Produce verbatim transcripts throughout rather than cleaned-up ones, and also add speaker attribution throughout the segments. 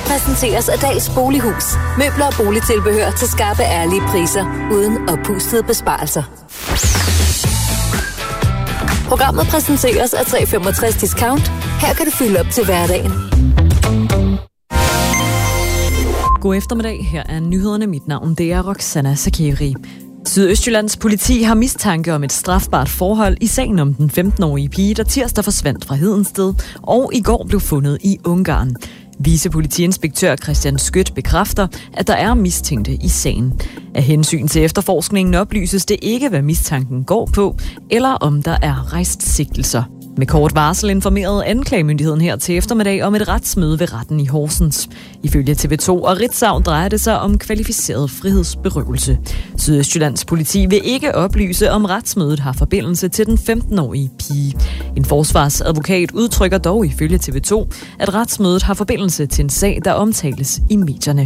Speaker 1: præsenteres af Dals Bolighus. Møbler og boligtilbehør til skarpe, ærlige priser, uden oppustede besparelser. Programmet præsenteres af tre femogtres Discount. Her kan du fylde op til hverdagen.
Speaker 2: God eftermiddag. Her er nyhederne. Mit navn det er Roxana Sakeri. Sydøstjyllands politi har mistanke om et strafbart forhold i sagen om den femten-årige pige, der tirsdag forsvandt fra Hedensted og i går blev fundet i Ungarn. Vicepolitiinspektør Christian Skødt bekræfter, at der er mistænkte i sagen. Af hensyn til efterforskningen oplyses det ikke, hvad mistanken går på, eller om der er rejst sigtelser. Med kort varsel informerede anklagemyndigheden her til eftermiddag om et retsmøde ved retten i Horsens. Ifølge T V to og Ritzau drejer det sig om kvalificeret frihedsberøvelse. Sydøstjyllands politi vil ikke oplyse, om retsmødet har forbindelse til den femten-årige pige. En forsvarsadvokat udtrykker dog ifølge T V to, at retsmødet har forbindelse til en sag, der omtales i medierne.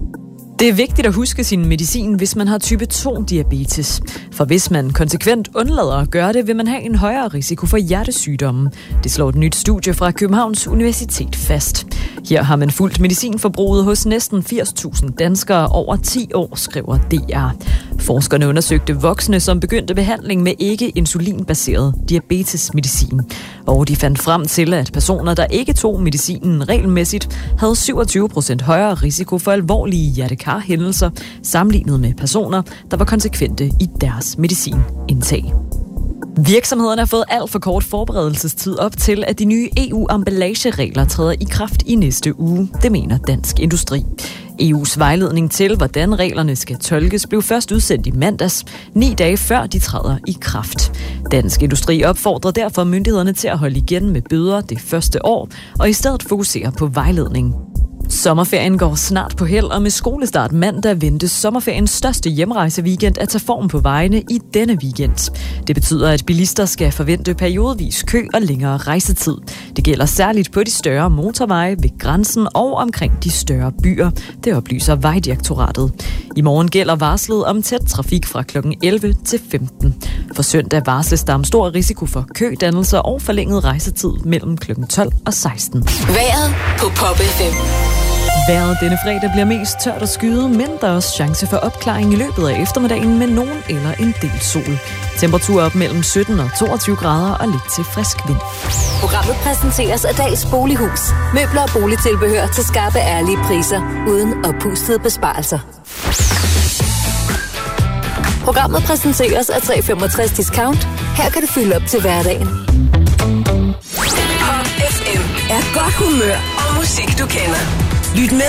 Speaker 2: Det er vigtigt at huske sin medicin, hvis man har type to diabetes. For hvis man konsekvent undlader at gøre det, vil man have en højere risiko for hjertesygdomme. Det slår et nyt studie fra Københavns Universitet fast. Her har man fulgt medicinforbruget hos næsten firs tusind danskere over ti år, skriver D R. Forskerne undersøgte voksne, som begyndte behandling med ikke-insulinbaseret diabetesmedicin. Og de fandt frem til, at personer, der ikke tog medicinen regelmæssigt, havde syvogtyve procent højere risiko for alvorlige hjertekarhændelser, sammenlignet med personer, der var konsekvente i deres medicinindtag. Virksomhederne har fået alt for kort forberedelsestid op til, at de nye E U-emballageregler træder i kraft i næste uge, det mener Dansk Industri. E U's vejledning til, hvordan reglerne skal tolkes, blev først udsendt i mandags, ni dage før de træder i kraft. Dansk Industri opfordrer derfor myndighederne til at holde igen med bøder det første år, og i stedet fokusere på vejledning. Sommerferien går snart på held, og med skolestart mandag ventes sommerferiens største hjemrejseweekend at tage form på vejene i denne weekend. Det betyder, at bilister skal forvente periodevis kø og længere rejsetid. Det gælder særligt på de større motorveje ved grænsen og omkring de større byer. Det oplyser Vejdirektoratet. I morgen gælder varslet om tæt trafik fra klokken elleve til femten. For søndag varsles der om stor risiko for kødannelser og forlænget rejsetid mellem klokken tolv og seksten.
Speaker 1: Vejret på Pop F M.
Speaker 2: Vejret denne fredag bliver mest tørt og skyet, men der er også chance for opklaring i løbet af eftermiddagen med nogen eller en del sol. Temperatur op mellem sytten og toogtyve grader og lidt til frisk vind.
Speaker 1: Programmet præsenteres af Dals Bolighus. Møbler og boligtilbehør til skarpe, ærlige priser, uden oppustede besparelser. Programmet præsenteres af tre femogtres Discount. Her kan du fylde op til hverdagen.
Speaker 3: Pop F M er godt humør og musik, du kender. Lyt med